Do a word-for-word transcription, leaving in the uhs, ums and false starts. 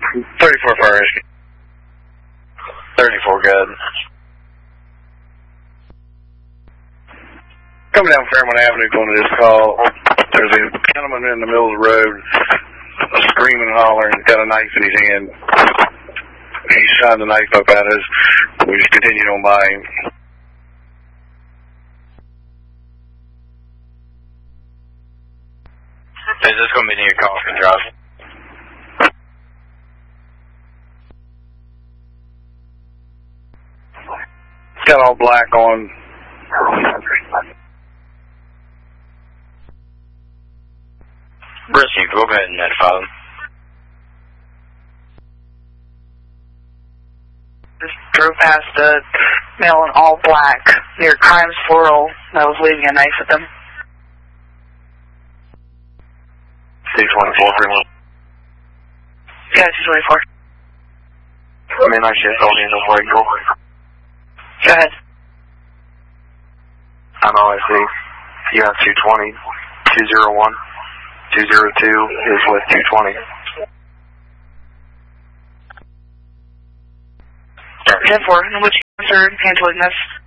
thirty-four fire rescue. thirty-four, good. Coming down Fairmont Avenue going to this call. There's a gentleman in the middle of the road screaming and hollering, got a knife in his hand. He shined the knife up at us. We just continued on by him. Is this going to be near Coffin Drive? It's got all black on. Rescue, go ahead and notify them. Just drove past a male in all black near Crimes Floral that was leaving a knife at them. two twenty-four, three one. Yeah, two twenty-four. Midnight shift, all hands on way, go. Go ahead. I'm O S C. You have two twenty, two oh one. two oh two is with two twenty. ten four, in which answer canceling this?